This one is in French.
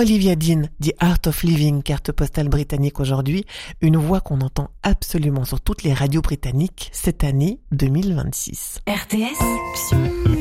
Olivia Dean, The Art of Living, carte postale britannique aujourd'hui, une voix qu'on entend absolument sur toutes les radios britanniques cette année 2026. RTS.